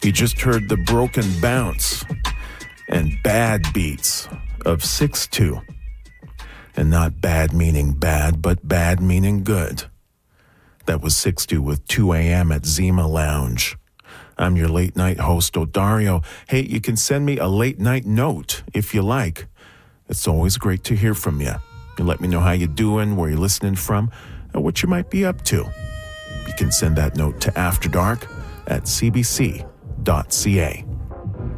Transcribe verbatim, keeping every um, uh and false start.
You just heard the broken bounce and bad beats of six two. And not bad meaning bad, but bad meaning good. That was six two with two a.m. at Zima Lounge. I'm your late night host, Odario. Hey, you can send me a late night note if you like. It's always great to hear from you. You let me know how you're doing, where you're listening from, and what you might be up to. You can send that note to After Dark at c b c dot c a.